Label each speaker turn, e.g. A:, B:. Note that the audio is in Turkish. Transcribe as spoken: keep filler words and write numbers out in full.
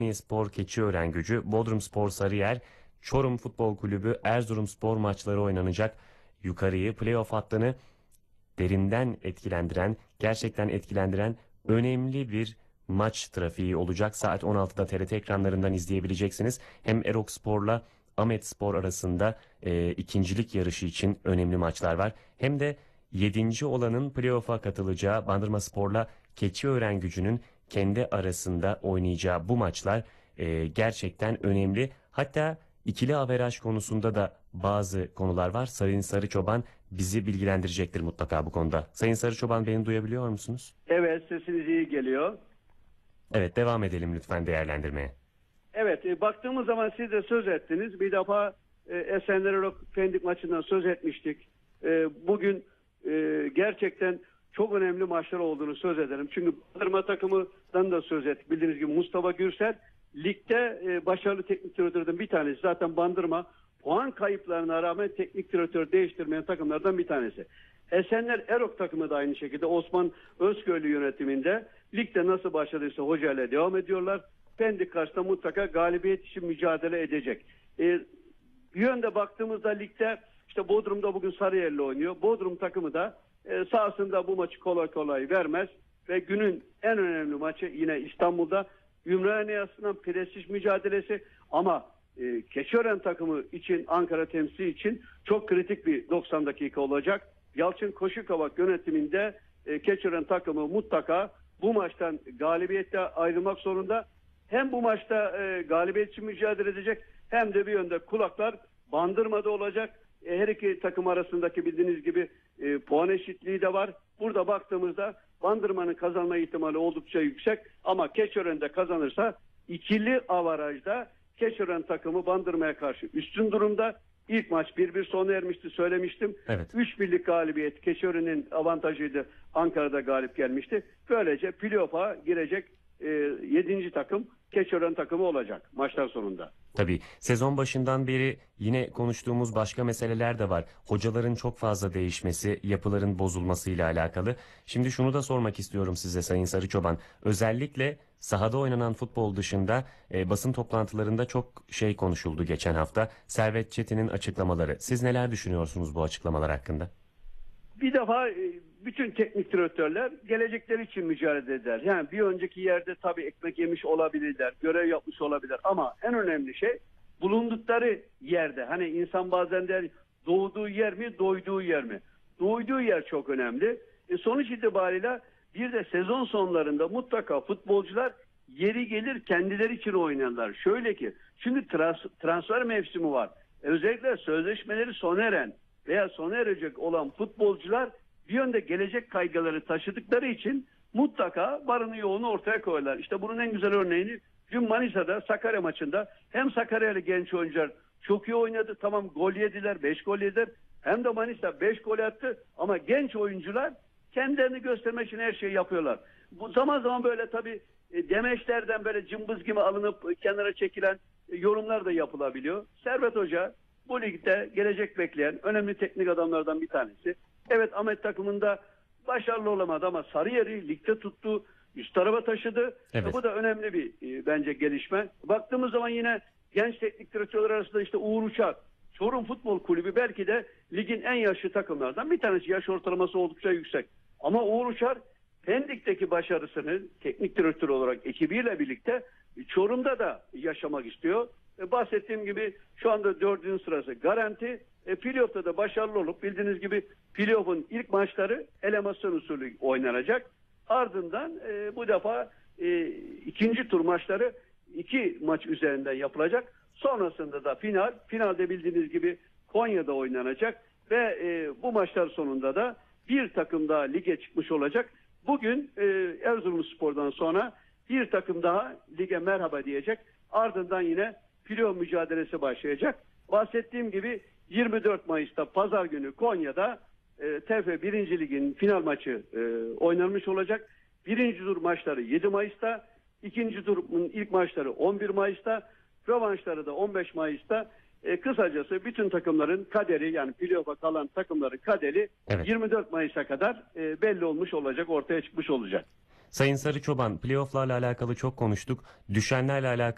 A: Spor Keçiören-Gücü, Bodrumspor Sarıyer, Çorum Futbol Kulübü, Erzurumspor maçları oynanacak. Yukarıyı, playoff hattını derinden etkilendiren, gerçekten etkilendiren önemli bir maç trafiği olacak. Saat on altıda T R T ekranlarından izleyebileceksiniz. Hem Erokspor'la Ahmetspor arasında e, ikincilik yarışı için önemli maçlar var. Hem de yedinci olanın playoff'a katılacağı Bandırmaspor'la Keçiören-Gücü'nün kendi arasında oynayacağı bu maçlar e, gerçekten önemli. Hatta ikili averaj konusunda da bazı konular var. Sayın Sarıçoban bizi bilgilendirecektir mutlaka bu konuda. Sayın Sarıçoban, beni duyabiliyor musunuz?
B: Evet, sesiniz iyi geliyor.
A: Evet, devam edelim lütfen değerlendirmeye.
B: Evet, e, baktığımız zaman siz de söz ettiniz. Bir defa e, Esenler Erok Pendik maçından söz etmiştik. E, bugün e, gerçekten çok önemli maçlar olduğunu söz ederim. Çünkü Bandırma takımından da söz ettik. Bildiğiniz gibi Mustafa Gürsel ligde e, başarılı teknik direktörlerden bir tanesi. Zaten Bandırma puan kayıplarına rağmen teknik direktör değiştirmeyen takımlardan bir tanesi. Esenler Erok takımı da aynı şekilde Osman Özköylü yönetiminde ligde nasıl başladıysa hocayla devam ediyorlar. Pendik karşısında mutlaka galibiyet için mücadele edecek. Ee, bir yönde baktığımızda ligde işte Bodrum'da bugün Sarıyer'le oynuyor. Bodrum takımı da e, sahasında bu maçı kolay kolay vermez. Ve günün en önemli maçı yine İstanbul'da Ümraniye açısından prestij mücadelesi. Ama e, Keçiören takımı için, Ankara temsili için çok kritik bir doksan dakika olacak. Yalçın Koşukavak yönetiminde e, Keçiören takımı mutlaka bu maçtan galibiyetle ayrılmak zorunda. Hem bu maçta e, galibiyet için mücadele edecek, hem de bir yönde kulaklar Bandırma'da olacak. E, her iki takım arasındaki bildiğiniz gibi e, puan eşitliği de var. Burada baktığımızda Bandırma'nın kazanma ihtimali oldukça yüksek. Ama Keçiören'de kazanırsa ikili avarajda Keçiören takımı Bandırma'ya karşı üstün durumda. İlk maç bir bir sona ermişti, söylemiştim.
A: Evet.
B: üç birlik galibiyet Keçiören'in avantajıydı. Ankara'da galip gelmişti. Böylece playoff'a girecek e, yedinci takım Keçiören takımı olacak maçlar sonunda.
A: Tabii sezon başından beri yine konuştuğumuz başka meseleler de var. Hocaların çok fazla değişmesi, yapıların bozulmasıyla alakalı. Şimdi şunu da sormak istiyorum size Sayın Sarıçoban. Özellikle sahada oynanan futbol dışında e, basın toplantılarında çok şey konuşuldu geçen hafta. Servet Çetin'in açıklamaları. Siz neler düşünüyorsunuz bu açıklamalar hakkında?
B: Bir defa e, bütün teknik direktörler gelecekleri için mücadele eder. Yani bir önceki yerde tabii ekmek yemiş olabilirler, görev yapmış olabilirler. Ama en önemli şey bulundukları yerde. Hani insan bazen der doğduğu yer mi, doyduğu yer mi? Doyduğu yer çok önemli. E sonuç itibariyle bir de sezon sonlarında mutlaka futbolcular yeri gelir kendileri için oynarlar. Şöyle ki, şimdi trans, transfer mevsimi var. E özellikle sözleşmeleri sona eren veya sona erecek olan futbolcular bir yönde gelecek kaygıları taşıdıkları için mutlaka barını yoğunu ortaya koyarlar. İşte bunun en güzel örneğini dün Manisa'da Sakarya maçında hem Sakaryalı genç oyuncular çok iyi oynadı. Tamam, gol yediler, beş gol yediler. Hem de Manisa beş gol attı ama genç oyuncular kendilerini göstermek için her şeyi yapıyorlar. Bu zaman zaman böyle tabii e, demeçlerden böyle cımbız gibi alınıp kenara çekilen e, yorumlar da yapılabiliyor. Servet Hoca bu ligde gelecek bekleyen önemli teknik adamlardan bir tanesi. Evet, Ahmet takımında başarılı olamadı ama Sarıyer'i ligde tuttu, üst tarafa taşıdı.
A: Evet.
B: Bu da önemli bir e, bence gelişme. Baktığımız zaman yine genç teknik direktörler arasında işte Uğur Uçar, Çorum Futbol Kulübü belki de ligin en yaşlı takımlardan bir tanesi. Yaş ortalaması oldukça yüksek. Ama Uğur Uçar Pendik'teki başarısını teknik direktör olarak ekibiyle birlikte Çorum'da da yaşamak istiyor. E, bahsettiğim gibi şu anda dördüncü sırası garanti. E, playoff'ta da başarılı olup bildiğiniz gibi playoff'un ilk maçları elemasyon usulü oynanacak. Ardından e, bu defa e, ikinci tur maçları iki maç üzerinden yapılacak. Sonrasında da final. Finalde bildiğiniz gibi Konya'da oynanacak ve e, bu maçlar sonunda da bir takım daha lige çıkmış olacak. Bugün e, Erzurumspor'dan sonra bir takım daha lige merhaba diyecek. Ardından yine playoff mücadelesi başlayacak. Bahsettiğim gibi yirmi dört Mayıs'ta Pazar günü Konya'da e, T F birinci Lig'in final maçı e, oynanmış olacak. Birinci tur maçları yedi Mayıs'ta, ikinci turun ilk maçları on bir Mayıs'ta, rövanşları da on beş Mayıs'ta. E, kısacası bütün takımların kaderi, yani playoff'a kalan takımların kaderi
A: Evet.
B: yirmi dört Mayıs'a kadar e, belli olmuş olacak, ortaya çıkmış olacak.
A: Sayın Sarıçoban, playoff'larla alakalı çok konuştuk. Düşenlerle alakalı